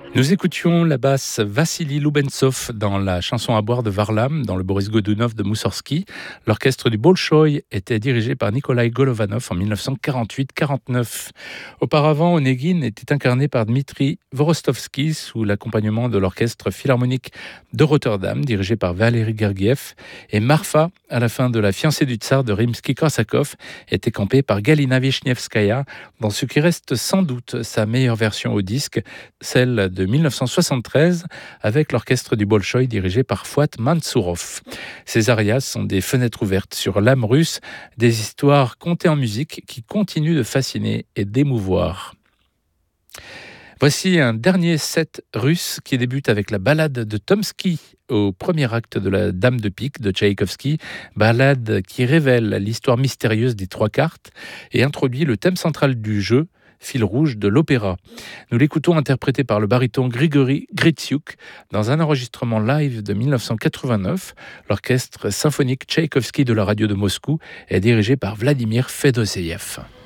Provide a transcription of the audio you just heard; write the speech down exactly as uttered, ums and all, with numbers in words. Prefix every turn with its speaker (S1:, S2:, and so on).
S1: Nous écoutions la basse Vassili Loubentsov dans la chanson à boire de Varlam, dans le Boris Godunov de Moussorski. L'orchestre du Bolchoï était dirigé par Nikolai Golovanov en dix-neuf cent quarante-huit quarante-neuf. Auparavant, Onegin était incarné par Dmitri Vorostovski sous l'accompagnement de l'orchestre philharmonique de Rotterdam, dirigé par Valéry Gergiev. Et Marfa, à la fin de La fiancée du tsar de Rimsky-Korsakov, était campée par Galina Vishnevskaya dans ce qui reste sans doute sa meilleure version au disque, celle de dix-neuf cent soixante-treize avec l'orchestre du Bolchoï dirigé par Fouat Mansourov. Ces arias sont des fenêtres ouvertes sur l'âme russe, des histoires contées en musique qui continuent de fasciner et d'émouvoir. Voici un dernier set russe qui débute avec la ballade de Tomsky au premier acte de la Dame de pique de Tchaïkovski, ballade qui révèle l'histoire mystérieuse des trois cartes et introduit le thème central du jeu, fil rouge de l'opéra. Nous l'écoutons interprété par le baryton Grigory Gritsyuk dans un enregistrement live de dix-neuf cent quatre-vingt-neuf. L'orchestre symphonique Tchaïkovski de la radio de Moscou est dirigé par Vladimir Fedoseev.